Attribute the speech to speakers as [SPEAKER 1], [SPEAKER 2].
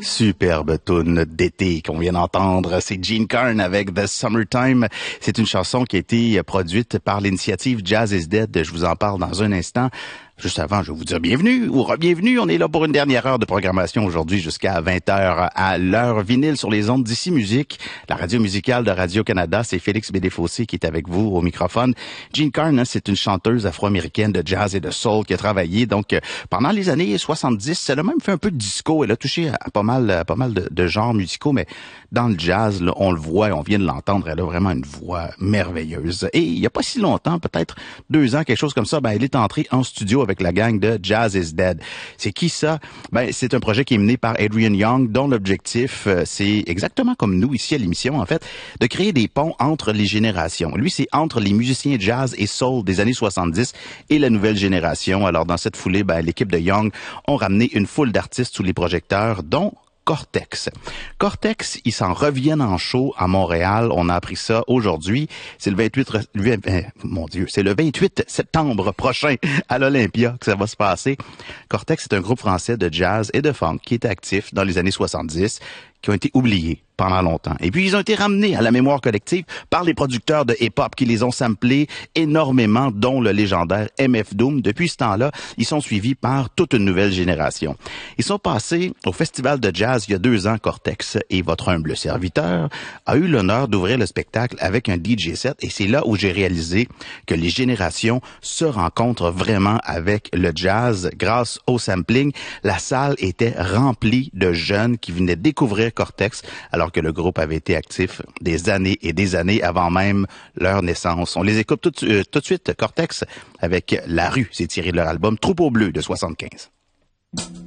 [SPEAKER 1] Superbe tune d'été qu'on vient d'entendre, c'est Gene Carn avec The Summertime. C'est une chanson qui a été produite par l'initiative Jazz is Dead. Je vous en parle dans un instant. Juste avant, je vais vous dire bienvenue ou re-bienvenue. On est là pour une dernière heure de programmation aujourd'hui jusqu'à 20h à l'heure vinyle sur les ondes d'Ici Musique, la radio musicale de Radio-Canada. C'est Félix Bédéfossé qui est avec vous au microphone. Gene Carn, c'est une chanteuse afro-américaine de jazz et de soul qui a travaillé donc pendant les années 70. Elle a même fait un peu de disco. Elle a touché à pas mal de genres musicaux, mais dans le jazz, là, on le voit, on vient de l'entendre. Elle a vraiment une voix merveilleuse. Et il y a pas si longtemps, peut-être 2 ans, quelque chose comme ça, elle est entrée en studio avec la gang de Jazz is Dead. C'est qui ça? C'est un projet qui est mené par Adrian Young, dont l'objectif, c'est exactement comme nous ici à l'émission, en fait, de créer des ponts entre les générations. Lui, c'est entre les musiciens jazz et soul des années 70 et la nouvelle génération. Alors, dans cette foulée, l'équipe de Young ont ramené une foule d'artistes sous les projecteurs, dont Cortex. Cortex, ils s'en reviennent en show à Montréal. On a appris ça aujourd'hui. C'est le 28 septembre prochain à l'Olympia que ça va se passer. Cortex, c'est un groupe français de jazz et de funk qui était actif dans les années 70, qui ont été oubliés pendant longtemps. Et puis, ils ont été ramenés à la mémoire collective par les producteurs de hip-hop qui les ont samplés énormément, dont le légendaire MF Doom. Depuis ce temps-là, ils sont suivis par toute une nouvelle génération. Ils sont passés au Festival de jazz il y a 2 ans, Cortex, et votre humble serviteur a eu l'honneur d'ouvrir le spectacle avec un DJ set, et c'est là où j'ai réalisé que les générations se rencontrent vraiment avec le jazz grâce au sampling. La salle était remplie de jeunes qui venaient découvrir Cortex, alors que le groupe avait été actif des années et des années avant même leur naissance. On les écoute tout de suite, Cortex, avec La Rue. C'est tiré de leur album Troupeau Bleu de 75.